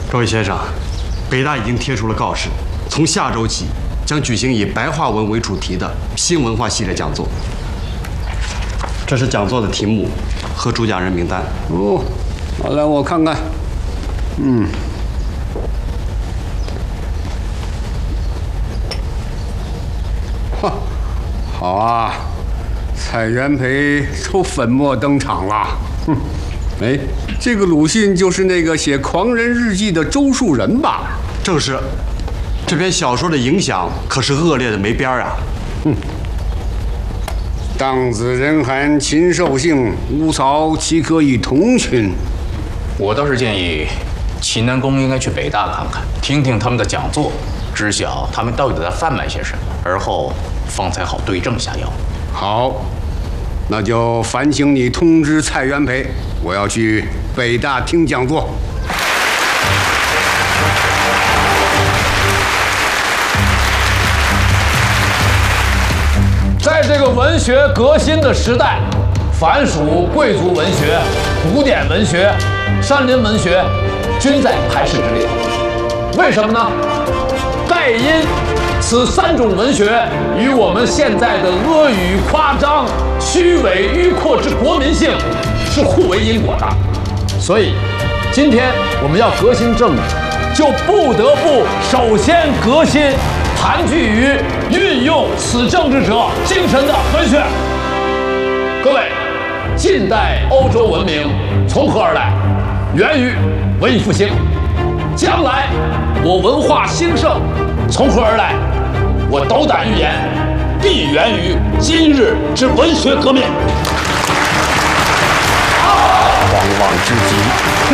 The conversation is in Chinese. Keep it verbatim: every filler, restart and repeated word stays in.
各位先生，北大已经贴出了告示，从下周起将举行以白话文为主题的新文化系列讲座。这是讲座的题目和主讲人名单。 哦，好，来我看看。嗯。哈，好啊，蔡元培抽粉墨登场了。哼。哎，这个鲁迅就是那个写《狂人日记》的周树人吧？ 正是。这篇小说的影响可是恶劣的没边儿啊！ 哼。荡子人寒禽兽性，乌巢岂可以同群？ 我倒是建议，齐南公应该去北大看看，听听他们的讲座，知晓他们到底在贩卖些什么，而后方才好对症下药。 好，那就烦请你通知蔡元培，我要去北大听讲座。 在这个文学革新的时代，凡属贵族文学、古典文学、山林文学，均在排斥之列。为什么呢？盖因此三种文学与我们现在的阿谀夸张、虚伪迂阔之国民性是互为因果的。所以，今天我们要革新政治，就不得不首先革新盘踞于运用此政治者精神的文学。各位，近代欧洲文明从何而来？源于文艺复兴。将来我文化兴盛从何而来？我斗胆预言，必源于今日之文学革命。 狂妄之极！